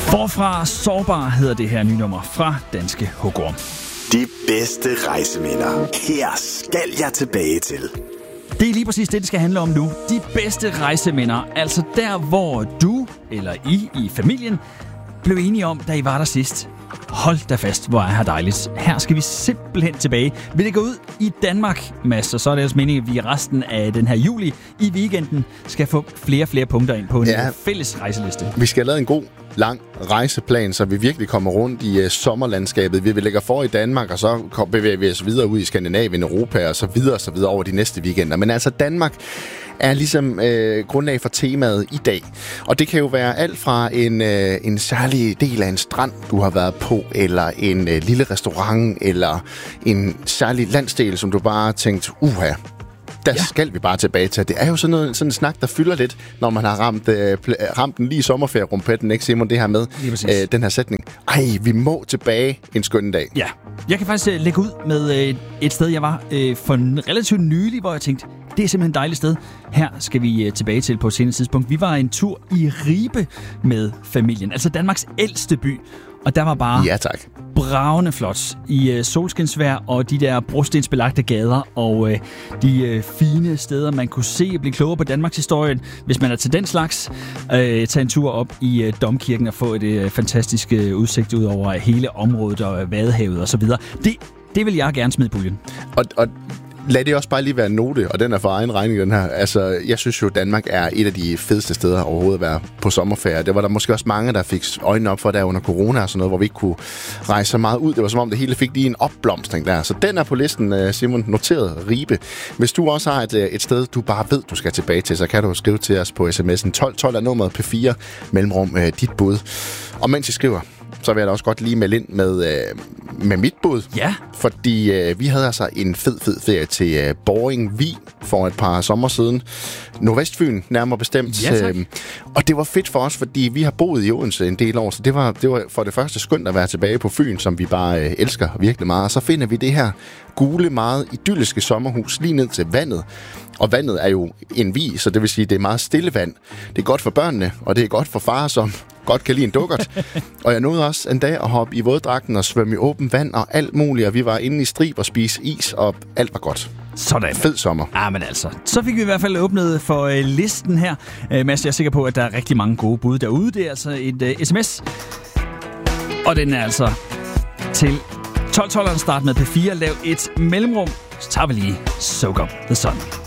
Forfra sårbar hedder det her nye nummer fra Danske Hugorm. De bedste rejseminder. Her skal jeg tilbage til. Det er lige præcis det skal handle om nu. De bedste rejseminder. Altså der, hvor du eller I familien blev enige om, da I var der sidst. Hold da fast, hvor er her dejligt. Her skal vi simpelthen tilbage. Vi lægger ud i Danmark, Mads, og så er det altså meningen, at vi resten af den her juli i weekenden skal få flere punkter ind på en fælles rejseliste. Vi skal have lavet en god, lang rejseplan, så vi virkelig kommer rundt i sommerlandskabet. Vi lægger for i Danmark, og så bevæger vi os videre ud i Skandinavien, Europa og så videre over de næste weekender. Men altså Danmark er ligesom grundlag for temaet i dag. Og det kan jo være alt fra en særlig del af en strand, du har været på, eller en lille restaurant, eller en særlig landsdel, som du bare har tænkt, skal vi bare tilbage til. Det er jo sådan en snak, der fylder lidt, når man har ramt den lige sommerferierumpetten, ikke Simon, det her med den her sætning. Vi må tilbage en skøn dag. Ja, jeg kan faktisk lægge ud med et sted, jeg var for relativt nylig, hvor jeg tænkte, det er simpelthen et dejligt sted. Her skal vi tilbage til på et senere tidspunkt. Vi var en tur i Ribe med familien, altså Danmarks ældste by. Og der var bare bravende flot i solskinsvejr og de der brostensbelagte gader og de fine steder, man kunne se og blive klogere på Danmarks historie, hvis man er til den slags. Tage en tur op i Domkirken og få et fantastisk udsigt ud over hele området og Vadehavet og så videre. Det vil jeg gerne smide i puljen. Og lad det også bare lige være en note, og den er for egen regning, den her. Altså, jeg synes jo, Danmark er et af de fedeste steder overhovedet at være på sommerferie. Det var der måske også mange, der fik øjnene op for der under corona og sådan noget, hvor vi ikke kunne rejse så meget ud. Det var som om, det hele fik lige en opblomstring der. Så den er på listen, Simon, noteret Ribe. Hvis du også har et sted, du bare ved, du skal tilbage til, så kan du skrive til os på sms'en 1212 er nummeret P4, mellemrum dit bud. Og mens I skriver, så vil jeg da også godt lige melde ind med mit bud. Ja. Fordi vi havde altså en fed ferie til Borring Vig for et par sommer siden. Nordvestfyn, nærmere bestemt. Ja, og det var fedt for os, fordi vi har boet i Odense en del år, så det var for det første skønt at være tilbage på Fyn, som vi bare elsker virkelig meget. Og så finder vi det her gule, meget idylliske sommerhus lige ned til vandet. Og vandet er jo en vig, så det vil sige, at det er meget stille vand. Det er godt for børnene, og det er godt for far, som godt kan lide en dukkert. Og jeg nåede også en dag at hoppe i våddragten og svømme i åben vand og alt muligt. Og vi var inde i Strib og spise is, og alt var godt. Sådan. Fed sommer. Ja, men altså. Så fik vi i hvert fald åbnet for listen her. Mads, jeg er sikker på, at der er rigtig mange gode bud derude. Det er altså et sms. Og den er altså til 1212'eren start med P4. Lav et mellemrum. Så tager vi lige Soak Up The Sun.